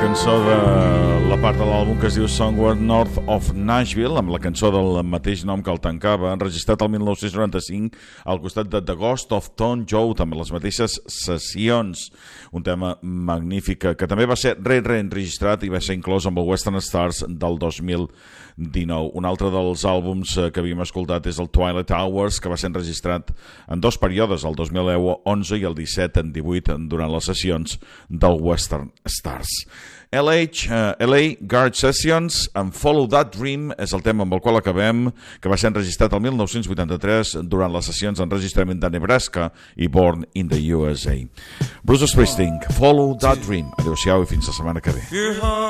cançó de la part de l'àlbum que es diu Somewhere North of Nashville, amb la cançó del mateix nom que el tancava, enregistrat el 1995 al costat de The Ghost of Tom Joad, amb les mateixes sessions. Un tema magnífic que també va ser reenregistrat i va ser inclòs amb el Western Stars del 2019. Un altre dels àlbums que havíem escoltat és el Twilight Hours, que va ser enregistrat en dos períodes, el 2011 i el 17 en 18, durant les sessions del Western Stars. LA Guard Sessions amb Follow That Dream és el tema amb el qual acabem, que va ser enregistrat el 1983 durant les sessions d'enregistrament de Nebraska i Born in the USA. Bruce Springsteen, Follow That Dream. Adéu-siau i fins la setmana que ve.